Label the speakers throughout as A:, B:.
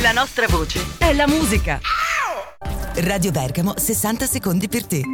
A: La nostra voce è la musica.
B: Radio Bergamo, 60 secondi per te.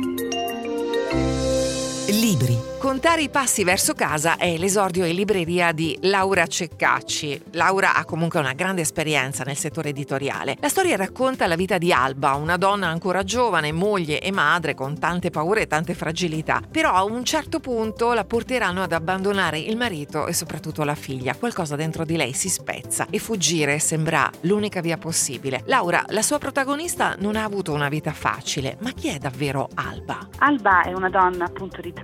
B: Libri.
C: Contare i passi verso casa è l'esordio in libreria di Laura Ceccacci. Laura ha comunque una grande esperienza nel settore editoriale. La storia racconta la vita di Alba, una donna ancora giovane, moglie e madre con tante paure e tante fragilità. Però a un certo punto la porteranno ad abbandonare il marito e soprattutto la figlia. Qualcosa dentro di lei si spezza e fuggire sembra l'unica via possibile. Laura, la sua protagonista, non ha avuto una vita facile, ma chi è davvero Alba?
D: Alba è una donna appunto di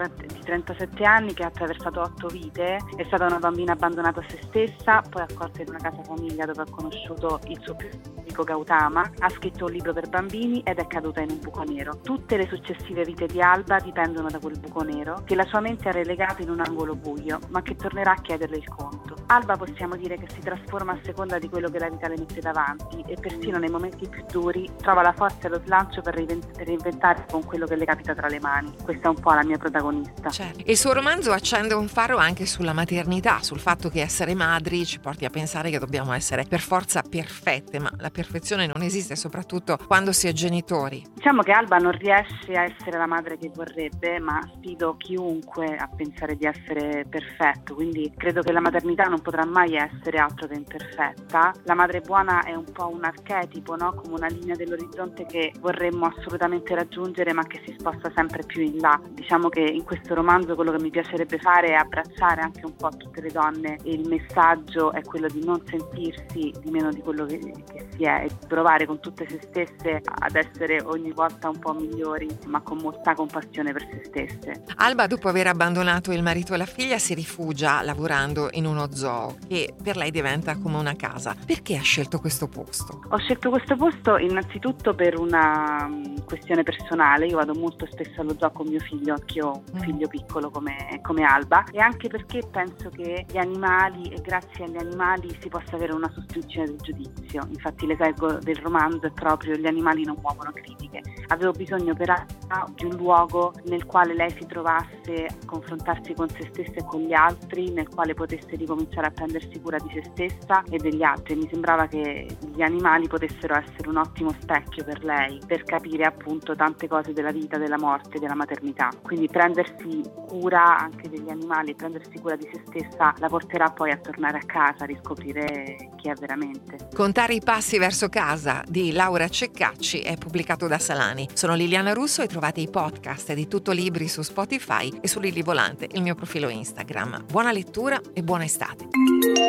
D: 37 anni che ha attraversato 8 vite, è stata una bambina abbandonata a se stessa, poi accolta in una casa famiglia dove ha conosciuto il suo più amico Gautama, ha scritto un libro per bambini ed è caduta in un buco nero. Tutte le successive vite di Alba dipendono da quel buco nero che la sua mente ha relegato in un angolo buio, ma che tornerà a chiederle il conto. Alba possiamo dire che si trasforma a seconda di quello che la vita le mette davanti e persino nei momenti più duri trova la forza e lo slancio per reinventare con quello che le capita tra le mani. Questa è un po' la mia protagonista.
C: Certo. Il suo romanzo accende un faro anche sulla maternità, sul fatto che essere madri ci porti a pensare che dobbiamo essere per forza perfette, ma la perfezione non esiste, soprattutto quando si è genitori.
D: Diciamo che Alba non riesce a essere la madre che vorrebbe, ma sfido chiunque a pensare di essere perfetto, quindi credo che la maternità non potrà mai essere altro che imperfetta. La madre buona è un po' un archetipo, no? Come una linea dell'orizzonte che vorremmo assolutamente raggiungere, ma che si sposta sempre più in là. Diciamo che in questo romanzo quello che mi piacerebbe fare è abbracciare anche un po' tutte le donne e il messaggio è quello di non sentirsi di meno di quello che si è e provare con tutte se stesse ad essere ogni volta un po' migliori, ma con molta compassione per se stesse.
C: Alba, dopo aver abbandonato il marito e la figlia, si rifugia lavorando in uno zoo che per lei diventa come una casa. Perché ha scelto questo posto?
D: Ho scelto questo posto innanzitutto per una questione personale. Io vado molto spesso allo zoo con mio figlio, che ho un figlio piccolo come Alba, e anche perché penso che gli animali e grazie agli animali si possa avere una sostituzione del giudizio. Infatti l'esempio del romanzo è proprio gli animali non muovono critiche. Avevo bisogno per Alba di un luogo nel quale lei si trovasse a confrontarsi con se stessa e con gli altri, nel quale potesse ricominciare a prendersi cura di se stessa e degli altri. Mi sembrava che gli animali potessero essere un ottimo specchio per lei, per capire appunto tante cose della vita, della morte, della maternità. Quindi prendersi cura anche degli animali e prendersi cura di se stessa la porterà poi a tornare a casa, a riscoprire chi è veramente.
C: Contare i passi verso casa di Laura Ceccacci è pubblicato da Salani. Sono Liliana Russo e trovate i podcast di Tutto Libri su Spotify e su Lili Volante, il mio profilo Instagram. Buona lettura e buona estate.